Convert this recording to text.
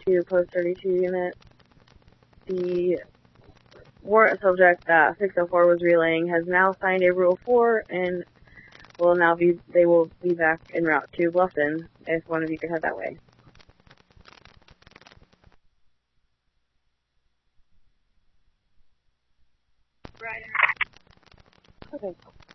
32 Post 32 unit. The warrant subject that 604 was relaying has now signed a Rule 4 and they will be back en route to Bluffton if one of you could head that way. Right. Okay.